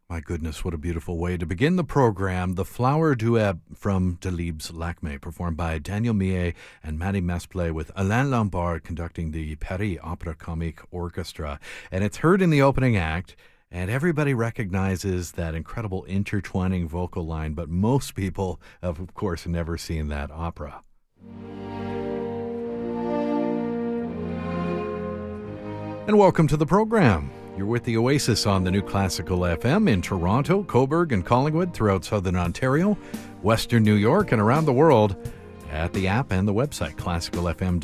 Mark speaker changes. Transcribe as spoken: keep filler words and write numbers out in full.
Speaker 1: My goodness, what a beautiful way to begin the program. The Flower Duet from Delibes Lacme, performed by Daniel Millet and Maddie Mesplay, with Alain Lombard conducting the Paris Opera Comique Orchestra. And it's heard in the opening act, and everybody recognizes that incredible intertwining vocal line, but most people have, of course, never seen that opera. And welcome to the program. You're with the Oasis on the New Classical F M in Toronto, Cobourg, and Collingwood, throughout Southern Ontario, Western New York, and around the world at the app and the website, classical f m